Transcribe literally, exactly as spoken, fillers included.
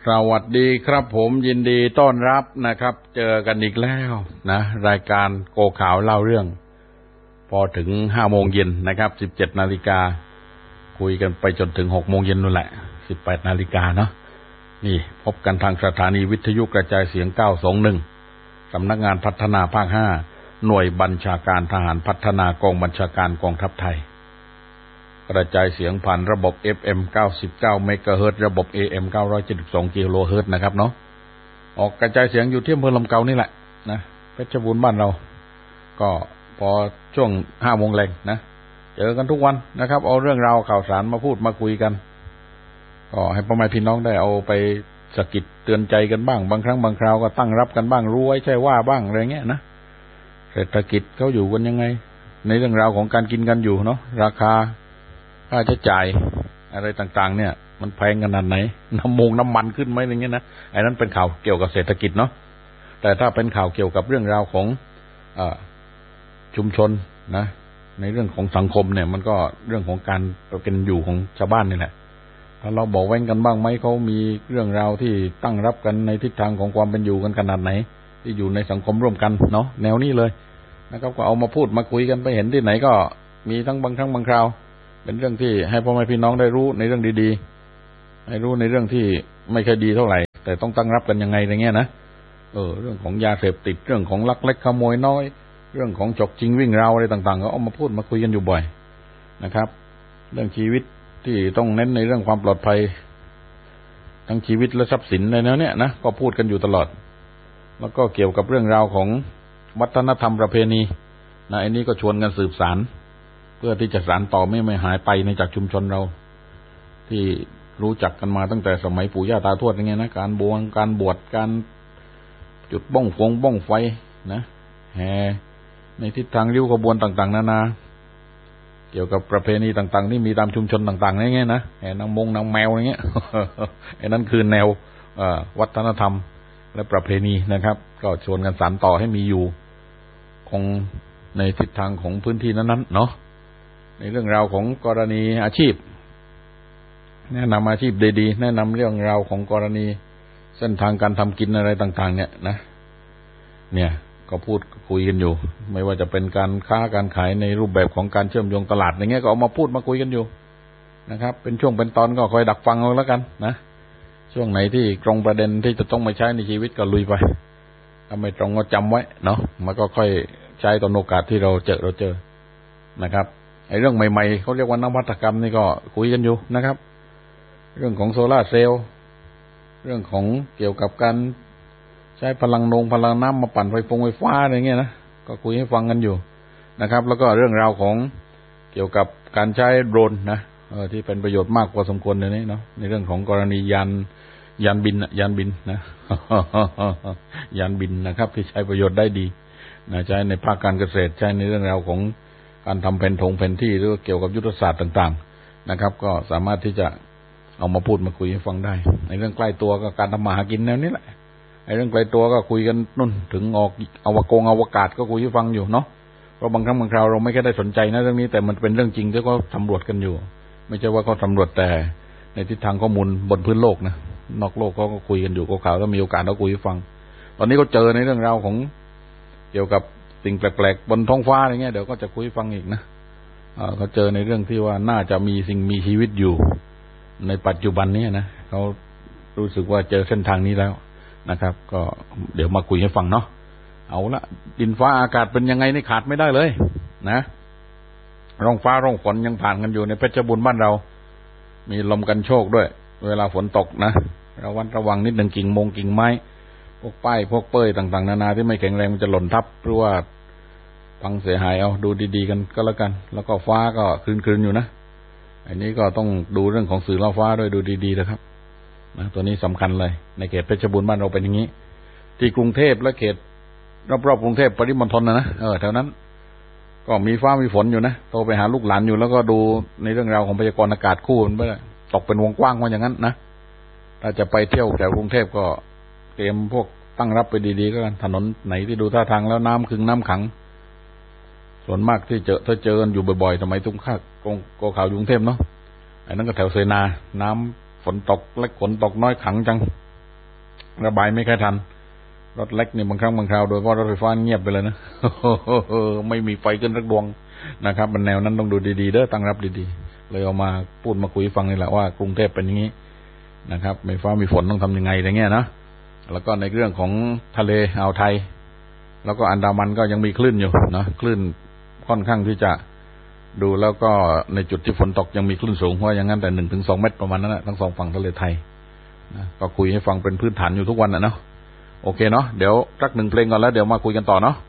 สวัสดีครับผมยินดีต้อนรับนะครับเจอกันอีกแล้วนะรายการโกข่าวเล่าเรื่องพอถึงห้าโมงเย็นนะครับสิบเจ็ดนาฬิกาคุยกันไปจนถึงหกโมงเย็นนู่นแหละสิบแปดนาฬิกาเนาะนี่พบกันทางสถานีวิทยุกระจายเสียงเก้าสองหนึ่งสำนักงานพัฒนาภาคห้าหน่วยบัญชาการทหารพัฒนากองบัญชาการกองทัพไทยกระจายเสียงผ่านระบบ เอฟ เอ็ม เก้าสิบเก้า เมกะเฮิรตซ์ระบบ เอ เอ็ม เก้าร้อยเจ็ดสิบสอง กิโลเฮิรตซ์นะครับเนาะออกกระจายเสียงอยู่ที่อำเภอลำเกานี่แหละนะเพชรบูรณ์บ้านเราก็พอช่วง ห้าโมงแรงนะเจอกันทุกวันนะครับเอาเรื่องราวข่าวสารมาพูดมาคุยกันก็ให้พ่อแม่พี่น้องได้เอาไปสะกิดเตือนใจกันบ้างบางครั้งบางคราวก็ตั้งรับกันบ้างรู้ไว้ใช่ว่าบ้างอะไรเงี้ยนะเศรษฐกิจเขาอยู่กันยังไงในเรื่องราวของการกินกันอยู่เนาะราคาค่าใช้จ่ายอะไรต่างๆเนี่ยมันแพงขนาดไหนน้ำมงน้ำมันขึ้นไหมอย่างเงี้ยนะไอ้นั้นเป็นข่าวเกี่ยวกับเศรษฐกิจเนาะแต่ถ้าเป็นข่าวเกี่ยวกับเรื่องราวของเอ่อชุมชนนะในเรื่องของสังคมเนี่ยมันก็เรื่องของการเป็นอยู่ของชาวบ้านนี่แหละถ้าเราบอกแว้งกันบ้างไหมเขามีเรื่องราวที่ตั้งรับกันในทิศทางของความเป็นอยู่กันขนาดไหนที่อยู่ในสังคมร่วมกันเนาะแนวนี้เลยนะครับก็เอามาพูดมาคุยกันไปเห็นที่ไหนก็มีทั้งบางครั้งบางคราวเป็นเรื่องที่ให้พ่อแม่พี่น้องได้รู้ในเรื่องดีๆให้รู้ในเรื่องที่ไม่ค่อยดีเท่าไหร่แต่ต้องตั้งรับกันยังไงอะไรเงี้ยนะเออเรื่องของยาเสพติดเรื่องของลักเล็กขโมยน้อยเรื่องของฉกจริงวิ่งราวอะไรต่างๆก็เอามาพูดมาคุยกันอยู่บ่อยนะครับเรื่องชีวิตที่ต้องเน้นในเรื่องความปลอดภัยทั้งชีวิตและทรัพย์สินในนั้นเนี่ยนะก็พูดกันอยู่ตลอดแล้วก็เกี่ยวกับเรื่องราวของวัฒนธรรมประเพณีนะอันนี้ก็ชวนกันสืบสานเพื่อที่จะสานต่อไม่ไม่หายไปในจากชุมชนเราที่รู้จักกันมาตั้งแต่สมัยปู่ย่าตาทวดอย่างเงี้ยนะการบวงการบวชการจุดบ้องฟงบ้องไฟนะแห่ในทิศทางริ้วขบวนต่างๆนานาเกี่ยวกับประเพณีต่างๆที่มีตามชุมชนต่างๆอย่างเงี้ยนะแห่นางมงนางแมวอย่างเงี้ย ไอ้นั่นคือแนววัฒนธรรมและประเพณีนะครับก็ชวนกันสานต่อให้มีอยู่คงในทิศทางของพื้นที่นั้นๆเนาะในเรื่องราวของกรณีอาชีพแนะนำอาชีพดีๆแนะนำเรื่องราวของกรณีเส้นทางการทำกินอะไรต่างๆเนี่ยนะเนี่ยก็พูดคุยกันอยู่ไม่ว่าจะเป็นการค้าการขายในรูปแบบของการเชื่อมโยงตลาดอย่างเงี้ยก็เอามาพูดมาคุยกันอยู่นะครับเป็นช่วงเป็นตอนก็คอยดักฟังเอาแล้วกันนะช่วงไหนที่ตรงประเด็นที่จะต้องมาใช้ในชีวิตก็ลุยไปถ้าไม่ตรงก็จำไว้เนาะมันก็ค่อยใช้ตอนโอกาสที่เราเจอเราเจอนะครับไอ้เรื่องใหม่ๆเขาเรียกว่านวัตกรรมนี่ก็คุยกันอยู่นะครับเรื่องของโซล่าเซลล์เรื่องของเกี่ยวกับการใช้พลังนงพลังน้ำมาปั่นไฟฟงไฟฟ้าอะไรเงี้ยนะก็คุยให้ฟังกันอยู่นะครับแล้วก็เรื่องราวของเกี่ยวกับการใช้โดรนนะเออที่เป็นประโยชน์มากพอสมควรในนี้เนาะในเรื่องของกรณียานยานบินยานบินนะ ยานบินนะครับที่ใช้ประโยชน์ได้ดีนะใช้ในภาคการเกษตรใช้ในเรื่องราวของการทำแผนทงแผนที่หรือเกี่ยวกับยุทธศาสตร์ต่างๆนะครับก็สามารถที่จะเอามาพูดมาคุยให้ฟังได้ในเรื่องใกล้ตัวก็การทำมาหากินแนวนี้แหละในเรื่องไกลตัวก็คุยกันนู่นถึงออกอวกงอวกาศก็คุยให้ฟังอยู่เนาะเพราะบางครั้งบางคราวเราไม่แค่ได้สนใจนะเรื่องนี้แต่มันเป็นเรื่องจริงที่เขาสำรวจกันอยู่ไม่ใช่ว่าเขาสำรวจแต่ในทิศทางข้อมูลบนพื้นโลกนะนอกโลกเขาก็คุยกันอยู่ก็ข่าวถ้ามีโอกาสเราคุยให้ฟังตอนนี้เขาเจอในเรื่องราวของเกี่ยวกับสิ่งแปลกๆบนท้องฟ้าอะไรเงี้ยเดี๋ยวก็จะคุยให้ฟังอีกนะเขาเจอในเรื่องที่ว่าน่าจะมีสิ่งมีชีวิตอยู่ในปัจจุบันนี้นะเขารู้สึกว่าเจอเส้นทางนี้แล้วนะครับก็เดี๋ยวมาคุยให้ฟังเนาะเอาละดินฟ้าอากาศเป็นยังไงนี่ขาดไม่ได้เลยนะร่องฟ้าร่องฝนยังผ่านกันอยู่ในเพชรบูรณ์บ้านเรามีลมกันโชกด้วยเวลาฝนตกนะระวังระวังนิดหนึ่งกิ่งมงกิ่งไม้พวกป้ายพวกเป้ยต่างๆนานาที่ไม่แข็งแรงมันจะหล่นทับหรือว่าพังเสียหายเอาดูดีๆกันก็แล้วกันแล้วก็ฟ้าก็คลึนๆอยู่นะอันนี้ก็ต้องดูเรื่องของสื่อล่อฟ้าด้วยดูดีๆนะครับนะตัวนี้สำคัญเลยในเขตเพชรบูรณ์บ้านเราเป็นอย่างนี้ที่กรุงเทพและเขตรอบๆกรุงเทพปริมณฑลนะนะเออแถวนั้นก็มีฟ้ามีฝนอยู่นะโทรไปหาลูกหลานอยู่แล้วก็ดูในเรื่องราวของพยากรณ์อากาศคู่มันไปตกเป็นวงกว้างว่าอย่างนั้นนะถ้าจะไปเที่ยวแถวกรุงเทพก็เตรียมพวกตั้งรับไปดีๆก็กันถนนไหนที่ดูท่าทางแล้วน้ำคึงน้ำขังส่วนมากที่เจอถ้าเจอกันอยู่บ่อยๆสมัยตุ้งข้ากโกข่าวกรุงเทพเนาะไอ้นั่นก็แถวเสนาน้ำฝนตกเล็กฝนตกน้อยขังจังระบายไม่ค่อยทันรถเล็กนี่บางครั้งบางคราวโดยเฉพาะรถไฟฟ้าเงียบไปเลยนะ ไม่มีไฟขึ้นสักดวงนะครับมันแนวนั้นต้องดูดีๆเด้อตั้งรับดีๆเลยเอามาพูดมาคุยฟังนี่แหละว่ากรุงเทพเป็นอย่างนี้นะครับไม่ฟ้ามีฝนต้องทำยังไงอย่างเงี้ยนะแล้วก็ในเรื่องของทะเลอ่าวไทยแล้วก็อันดามันก็ยังมีคลื่นอยู่นะคลื่นค่อนข้างที่จะดูแล้วก็ในจุดที่ฝนตกยังมีคลื่นสูงเพราะอย่างนั้นแต่หนึ่งถึงสองเมตรประมาณนั้นแหละทั้งสองฝั่งทะเลไทยนะก็คุยให้ฟังเป็นพื้นฐานอยู่ทุกวันนะเนาะโอเคเนาะเดี๋ยวสักหนึ่งเพลงก่อนแล้วเดี๋ยวมาคุยกันต่อเนาะ